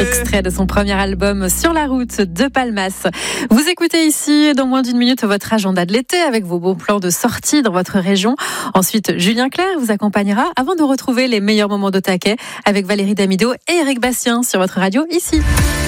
extrait de son premier album Sur la route de Palmas. Vous écoutez ici, dans moins d'une minute, votre agenda de l'été avec vos bons plans de sortie dans votre région. Ensuite, Julien Clerc vous accompagnera avant de retrouver les meilleurs moments de taquet avec Valérie Damido et Eric Bastien sur votre radio ici.